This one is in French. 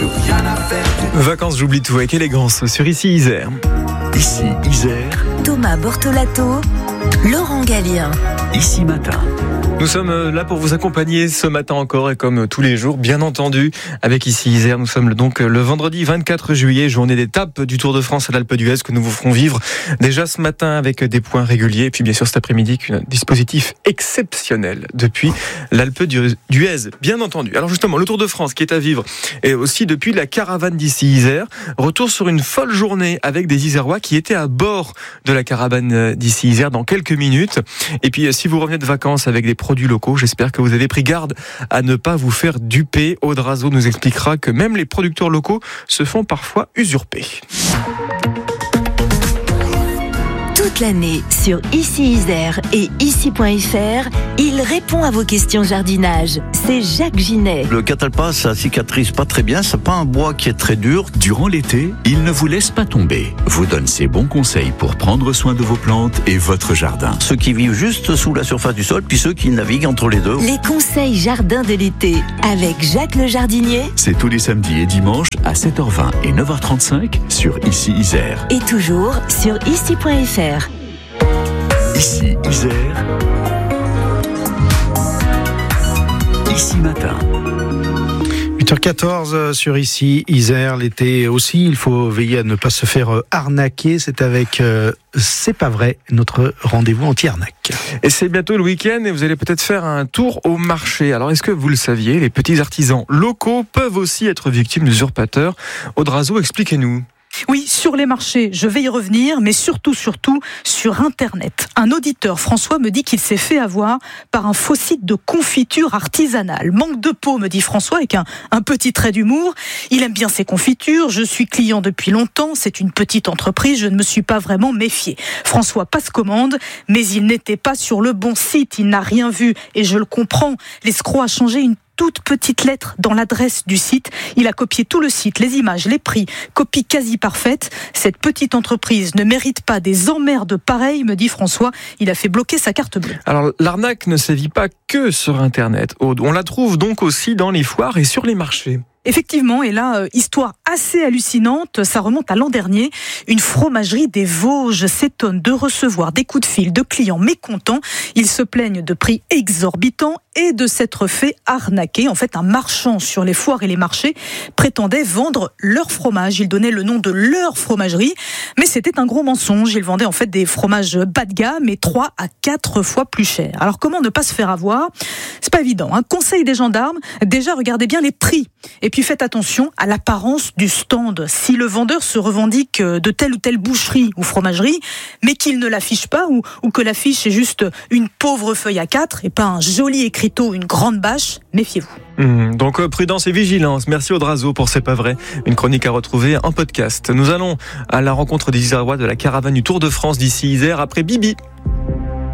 tout. Vacances, j'oublie tout avec élégance sur Ici Isère. Ici Isère, Thomas Bortolato, Laurent Gallien. Ici Matin. Nous sommes là pour vous accompagner ce matin encore et comme tous les jours, bien entendu, avec Ici Isère. Nous sommes donc le vendredi 24 juillet, journée d'étape du Tour de France à l'Alpe d'Huez que nous vous ferons vivre déjà ce matin avec des points réguliers. Et puis bien sûr cet après-midi, un dispositif exceptionnel depuis l'Alpe d'Huez, bien entendu. Alors justement, le Tour de France qui est à vivre et aussi depuis la caravane d'Ici Isère. Retour sur une folle journée avec des Isérois qui étaient à bord de la caravane d'Ici Isère dans quelques minutes. Et puis si vous revenez de vacances avec des produits locaux, j'espère que vous avez pris garde à ne pas vous faire duper. Aude Razo nous expliquera que même les producteurs locaux se font parfois usurper. Toute l'année, sur Ici Isère et ici.fr, il répond à vos questions jardinage. C'est Jacques Ginet. Le catalpa, ça cicatrise pas très bien, c'est pas un bois qui est très dur. Durant l'été, il ne vous laisse pas tomber. Vous donne ses bons conseils pour prendre soin de vos plantes et votre jardin. Ceux qui vivent juste sous la surface du sol, puis ceux qui naviguent entre les deux. Les conseils jardin de l'été, avec Jacques le jardinier. C'est tous les samedis et dimanches à 7h20 et 9h35 sur Ici Isère. Et toujours sur ici.fr. Ici Isère. Ici Matin. 8h14 sur Ici Isère. L'été aussi, il faut veiller à ne pas se faire arnaquer. C'est avec C'est pas vrai, notre rendez-vous anti-arnaque. Et c'est bientôt le week-end et vous allez peut-être faire un tour au marché. Alors est-ce que vous le saviez, les petits artisans locaux peuvent aussi être victimes d'usurpateurs? Aude Razo, expliquez-nous. Oui, sur les marchés, je vais y revenir, mais surtout sur Internet. Un auditeur, François, me dit qu'il s'est fait avoir par un faux site de confiture artisanale. Manque de peau, me dit François, avec un petit trait d'humour. Il aime bien ses confitures, je suis client depuis longtemps, c'est une petite entreprise, je ne me suis pas vraiment méfié. François passe commande, mais il n'était pas sur le bon site, il n'a rien vu, et je le comprends. L'escroc a changé une toute petite lettre dans l'adresse du site. Il a copié tout le site, les images, les prix, copie quasi parfaite. Cette petite entreprise ne mérite pas des emmerdes pareilles, me dit François. Il a fait bloquer sa carte bleue. Alors l'arnaque ne sévit pas que sur Internet, Aude. On la trouve donc aussi dans les foires et sur les marchés. Effectivement, et là, histoire assez hallucinante, ça remonte à l'an dernier. Une fromagerie des Vosges s'étonne de recevoir des coups de fil de clients mécontents. Ils se plaignent de prix exorbitants et de s'être fait arnaquer. En fait, un marchand sur les foires et les marchés prétendait vendre leur fromage. Il donnait le nom de leur fromagerie, mais c'était un gros mensonge. Il vendait en fait des fromages bas de gamme et 3 à 4 fois plus cher. Alors comment ne pas se faire avoir ? C'est pas évident. Conseil des gendarmes, déjà regardez bien les prix. Et puis faites attention à l'apparence du stand. Si le vendeur se revendique de telle ou telle boucherie ou fromagerie, mais qu'il ne l'affiche pas ou que l'affiche est juste une pauvre feuille A4 et pas un joli écriteau, une grande bâche, méfiez-vous. Donc prudence et vigilance. Merci Aude Razo pour C'est pas vrai. Une chronique à retrouver en podcast. Nous allons à la rencontre des Isérois de la caravane du Tour de France d'Ici Isère après Bibi.